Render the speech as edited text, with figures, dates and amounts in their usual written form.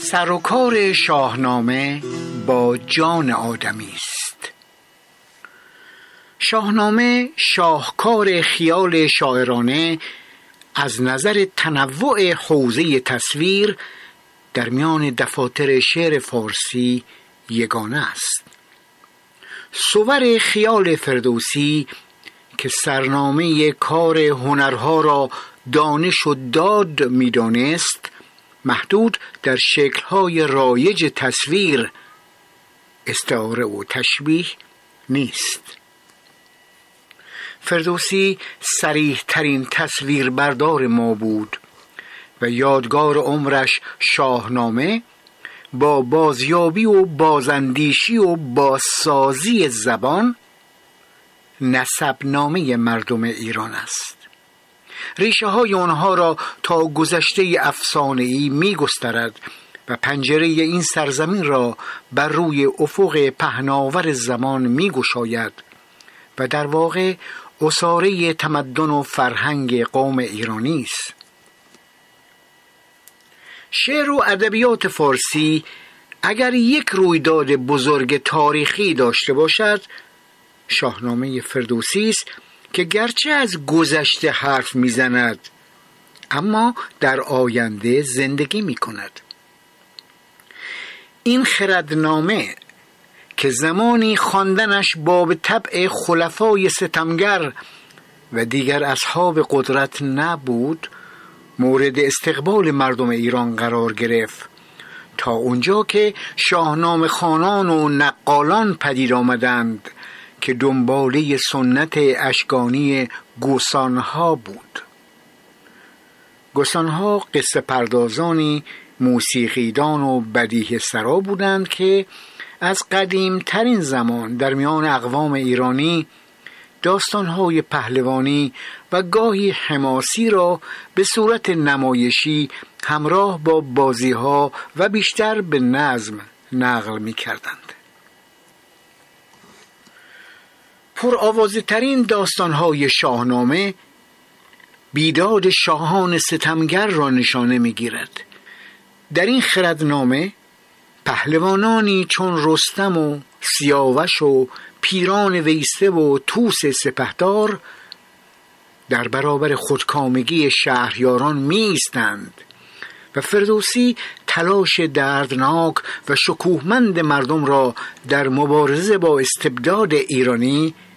سر و کار شاهنامه با جان آدمی است. شاهنامه شاهکار خیال شاعرانه از نظر تنوع حوزه تصویر در میان دفاتر شعر فارسی یگانه است. صور خیال فردوسی که سرنامه کار هنرها را دانش و داد می‌دانست، محدود در شکل‌های رایج تصویر، استعاره و تشبیه نیست. فردوسی صریح‌ترین تصویربردار ما بود و یادگار عمرش شاهنامه با بازیابی و بازاندیشی و بازسازی زبان نسبنامه مردم ایران است. ریشه های آنها را تا گذشته افسانه‌ای می گسترد و پنجره این سرزمین را بر روی افق پهناور زمان می گشاید و در واقع اساره تمدن و فرهنگ قوم ایرانی است. شعر و ادبیات فارسی اگر یک رویداد بزرگ تاریخی داشته باشد، شاهنامه فردوسی است که گرچه از گذشته حرف میزند اما در آینده زندگی میکند. این خردنامه که زمانی خواندنش باب طبع خلفای ستمگر و دیگر اصحاب قدرت نبود، مورد استقبال مردم ایران قرار گرفت تا اونجا که شاهنامه خوانان و نقالان پدید آمدند که دنباله سنت اشکانی گوسانها بود. گوسانها قصه پردازانی موسیقیدان و بدیه سرا بودند که از قدیم ترین زمان در میان اقوام ایرانی داستانهای پهلوانی و گاهی حماسی را به صورت نمایشی همراه با بازیها و بیشتر به نظم نقل می کردند. پرآوازه ترین داستانهای شاهنامه بیداد شاهان ستمگر را نشانه می گیرد. در این خردنامه پهلوانانی چون رستم و سیاوش و پیران ویسه و طوس سپهدار در برابر خودکامگی شهریاران می ایستند و فردوسی تلاش دردناک و شکوهمند مردم را در مبارزه با استبداد ایرانی